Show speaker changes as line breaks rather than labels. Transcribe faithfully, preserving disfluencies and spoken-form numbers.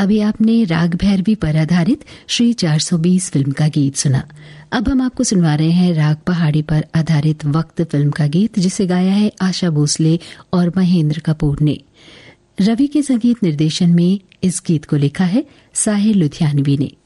अभी आपने राग भैरवी पर आधारित श्री चार सौ बीस फिल्म का गीत सुना। अब हम आपको सुनवा रहे हैं राग पहाड़ी पर आधारित वक्त फिल्म का गीत, जिसे गाया है आशा भोसले और महेंद्र कपूर ने। रवि के संगीत निर्देशन में इस गीत को लिखा है साहिर लुधियानवी ने।